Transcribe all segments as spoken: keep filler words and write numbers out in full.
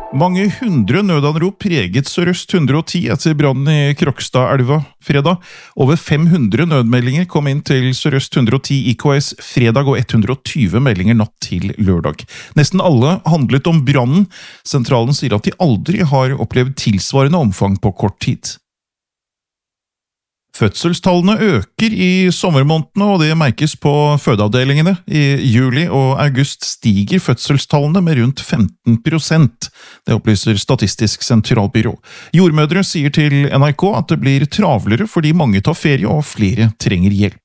Mange hundre nødanrop preget Sør-Øst hundre og ti etter brannen i Krokstadelva fredag. Over fem hundre nødmeldinger kom inn til Sør-Øst hundre og ti I K S fredag og ett hundre og tyve meldinger natt til lørdag. Nesten alle handlet om brannen. Sentralen sier at de aldri har opplevd tilsvarende omfang på kort tid. Fødselstallene øker i sommermånedene, og det merkes på fødeavdelingene. I juli og august stiger fødselstallene med rundt femten prosent. Det opplyser Statistisk sentralbyrå. Jordmødre sier til N R K at det blir travlere fordi mange tar ferie og flere trenger hjelp.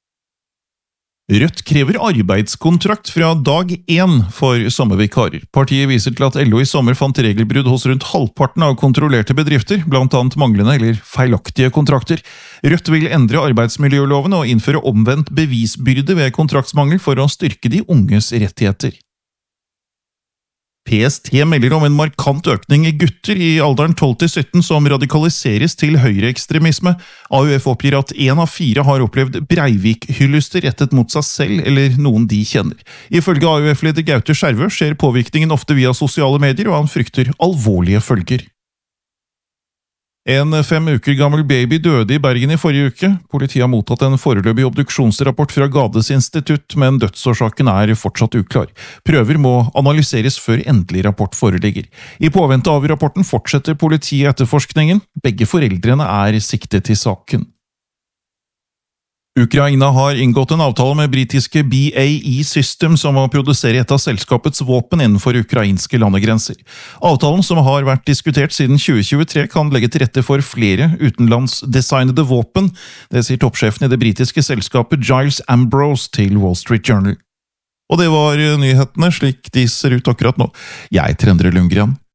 Rødt krever arbeidskontrakt fra dag én for sommervikarer. Partiet viser til at L O I sommer fant regelbrudd hos rundt halvparten av kontrollerte bedrifter, blant annet manglende eller feilaktige kontrakter. Rødt vil endre arbeidsmiljøloven og innføre omvendt bevisbyrde ved kontraktsmangel for å styrke de unges rettigheter. P S T melder om en markant økning i gutter i alderen tolv til sytten som radikaliseres til høyreekstremisme. A U F oppgir at en av fire har opplevd Breivik-hylluster rettet mot seg selv eller noen de kjenner. Ifølge A U F-leder Gaute Skjervø skjer påvirkningen ofte via sosiale medier, og han frykter alvorlige følger. En fem uker gammel baby døde i Bergen i forrige uke. Politiet har mottatt en foreløpig obduksjonsrapport fra Gades institutt, men dødsårsaken er fortsatt uklar. Prøver må analyseres før endelig rapport foreligger. I påvente av rapporten fortsetter politiet etterforskningen. Begge foreldrene er siktet i saken. Ukraina har inngått en avtale med britiske B A E Systems om å produsere et av selskapets våpen innenfor ukrainske landegrenser. Avtalen, som har vært diskutert siden tjue tjuetre, kan legge til rette for flere utenlandsdesignede våpen. Det sier toppsjefen i det britiske selskapet Giles Ambrose til Wall Street Journal. Og det var nyhetene slik de ser ut akkurat nå. Jeg er Endre Lundgren.